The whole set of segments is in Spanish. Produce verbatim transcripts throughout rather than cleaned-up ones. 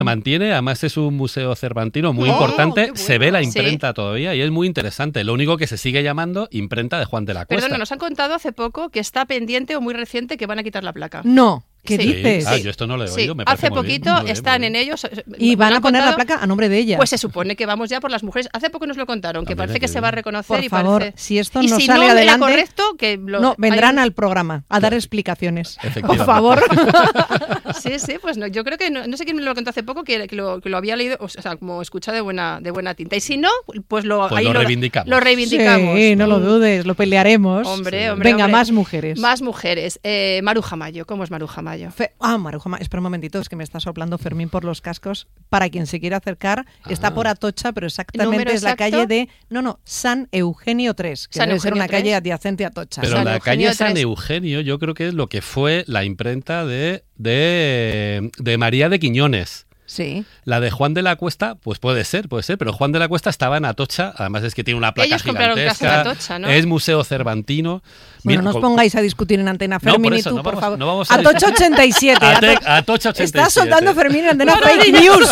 mantiene, además es un museo cervantino muy oh, importante, bueno. se ve la imprenta sí. todavía y es muy interesante. Lo único que se sigue llamando imprenta de Juan de la Cuesta. Perdona, nos han contado hace poco que está pendiente o muy reciente que van a quitar la placa. No. ¿Qué sí. dices? Ah, yo esto no lo he sí. oído, me parece Hace muy poquito bien, muy están bien, muy en bien. ellos. Y van a poner contado, la placa a nombre de ella. Pues se supone que vamos ya por las mujeres. Hace poco nos lo contaron, que Ah, mira, parece que qué se bien. va a reconocer Por y favor, parece... si esto y no si sale no adelante, era correcto, que lo, no, vendrán hay... al programa a dar explicaciones. Por Efectivamente. favor. Sí, sí, pues no, yo creo que no, no sé quién me lo contó hace poco que, que, lo, que lo había leído, o sea, como escuchado de buena, de buena tinta. Y si no, pues lo, Pues ahí lo lo reivindicamos. Lo reivindicamos. Sí, no lo Mm. dudes, lo pelearemos. Hombre, hombre, Venga, hombre. más mujeres. Más mujeres. Eh, Maruja Mayo, ¿cómo es Maruja Mayo? Fe- ah, Maruja Mayo, espera un momentito, es que me está soplando Fermín por los cascos. Para quien se quiera acercar, está Ah. por Atocha, pero exactamente ¿Número es la exacto? calle de, no, no, San Eugenio tres, que San debe ser Eugenio una tres. calle adyacente a Atocha. Pero San la Eugenio calle San tres. Eugenio yo creo que es lo que fue la imprenta de, de, de María de Quiñones. Sí. La de Juan de la Cuesta, pues puede ser, puede ser, pero Juan de la Cuesta estaba en Atocha, además es que tiene una placa Ellos compraron gigantesca, casa en Atocha, ¿no? es museo cervantino. Bueno, Mira, no os con- pongáis a discutir en Antena No, Fermín por y eso, tú, no por vamos- favor. no vamos a Atocha ochenta y siete. Ate- Ato- Atocha ochenta y siete. Está soltando Fermín en Antena Fake News.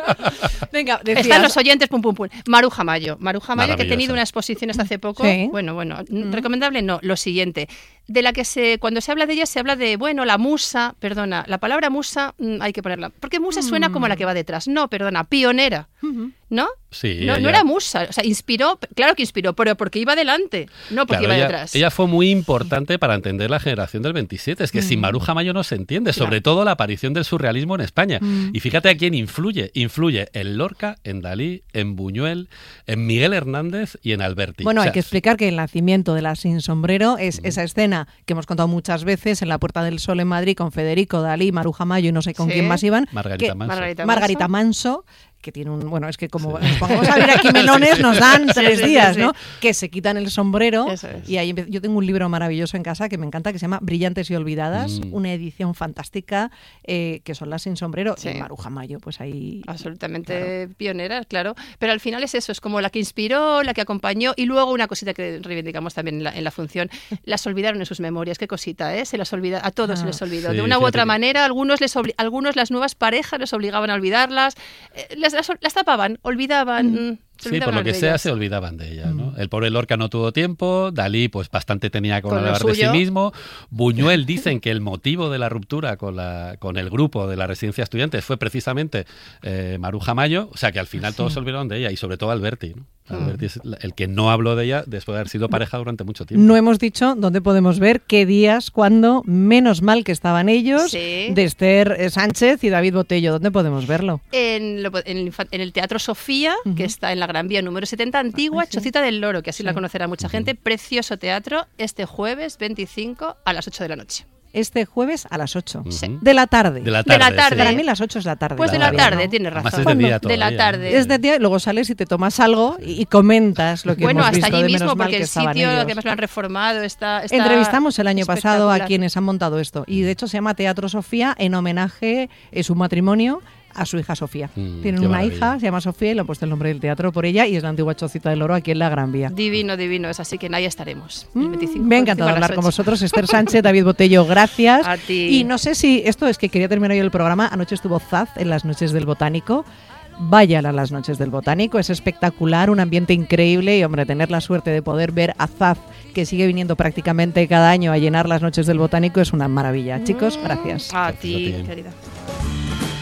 Venga, decías. Están los oyentes, pum, pum, pum. Maruja Mayo. Maruja Mayo, que he Maravillosa. tenido una exposición hasta hace poco. Sí. Bueno, bueno, recomendable no. Lo siguiente, de la que se, cuando se habla de ella, se habla de, bueno, la musa, perdona, la palabra musa mm, hay que ponerla. Porque musa suena como la que va detrás. No, perdona, pionera. ¿No? Sí, no, ella- no era musa. O sea, inspiró, claro que inspiró, pero porque iba delante, no porque Claro, iba ella, detrás. ella fue muy importante para entender la generación del veintisiete. Es que sin Maruja Mayo no se entiende, sobre todo la aparición del surrealismo en España. Mm. Y fíjate a quién influye. Influye en Lorca, en Dalí, en Buñuel, en Miguel Hernández y en Alberti. Bueno, O sea, hay que explicar que el nacimiento de la Sin Sombrero es esa escena que hemos contado muchas veces en la Puerta del Sol en Madrid con Federico, Dalí, Maruja Mayo y no sé con Sí. quién más iban. Margarita que- Manso. Margarita Margarita Manso. Manso, que tiene un... Bueno, es que como nos pongamos a ver aquí melones nos dan tres sí, sí, días, sí. ¿no? Que se quitan el sombrero Eso es. y ahí empe- yo tengo un libro maravilloso en casa que me encanta, que se llama Brillantes y Olvidadas, Mm. una edición fantástica eh, que son las Sin Sombrero Sí. y Maruja Mayo, pues ahí... Absolutamente pioneras, claro. Pero al final es eso, es como la que inspiró, la que acompañó y luego una cosita que reivindicamos también en la, en la función, las olvidaron en sus memorias. Qué cosita, ¿eh? Se las olvida, a todos Ah, se les olvidó. sí, de una u fíjate otra que- manera, algunos, les obli- algunos las nuevas parejas les obligaban a olvidarlas, eh, las, las, las tapaban, olvidaban. mm, se Sí, olvidaban por lo que de sea ellas. se olvidaban de ella, ¿no? El pobre Lorca no tuvo tiempo, Dalí pues bastante tenía con Con lo hablar de sí suyo. mismo, Buñuel dicen que el motivo de la ruptura con, la, con el grupo de la residencia de estudiantes fue precisamente eh, Maruja Mayo, o sea que al final todos se olvidaron de ella y sobre todo Alberti, ¿no? Alberti es la- el que no habló de ella después de haber sido pareja durante mucho tiempo. No hemos dicho dónde podemos ver, qué días, cuándo, menos mal que estaban ellos, Sí. de Esther eh, Sánchez y David Botello. ¿Dónde podemos verlo? En, lo- en el, infa- en el Teatro Sofía, Ujú. que está en la Gran Vía número setenta, antigua Ah, sí. Chocita del Loro, que así Sí. la conocerá mucha gente. Precioso teatro, este jueves veinticinco a las ocho de la noche. Este jueves a las ocho Ujú. de la tarde. De la De la tarde. tarde. sí. Para mí las ocho es la tarde. Pues de la todavía, tarde, ¿no? tienes Además razón. es de día De la todavía, ¿no? tarde. Es de día y luego sales y te tomas algo y, y comentas lo que Bueno, hemos hasta visto allí de mismo, menos mal porque que el estaban sitio, ellos. que además lo han reformado, está, está Entrevistamos el año pasado a espectacular. quienes han montado esto y de hecho se llama Teatro Sofía en homenaje a su matrimonio a su hija Sofía. Mm, Tienen qué una maravilla. hija, se llama Sofía y le han puesto el nombre del teatro por ella y es la antigua Chocita del Oro aquí en la Gran Vía. Divino, divino, es así que ahí estaremos. el Mm, veinticinco, Me ha encantado a las hablar con ocho. vosotros, Esther Sánchez, David Botello, gracias. A ti. Y no sé si esto es que quería terminar hoy el programa. Anoche estuvo Zaz en las Noches del Botánico. Vayan a las Noches del Botánico, es espectacular, un ambiente increíble y, hombre, tener la suerte de poder ver a Zaz, que sigue viniendo prácticamente cada año a llenar las Noches del Botánico, es una maravilla. Chicos, gracias. A Gracias a ti, ti. querida.